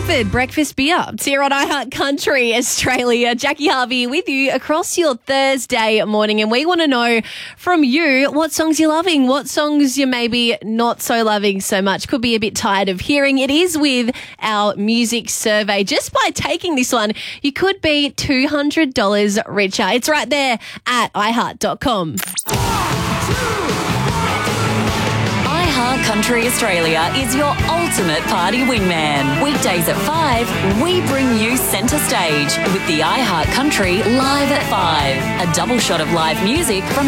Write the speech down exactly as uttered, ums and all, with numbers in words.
Bradford Breakfast Beer. It's here on iHeart Country Australia. Jackie Harvey with you across your Thursday morning, and we want to know from you what songs you're loving, what songs you're maybe not so loving so much, could be a bit tired of hearing. It is with our music survey. Just by taking this one, you could be two hundred dollars richer. It's right there at i heart dot com. iHeart Country Australia is your ultimate party wingman. Weekdays at five, we bring you centre stage with the iHeart Country Live at five. A double shot of live music from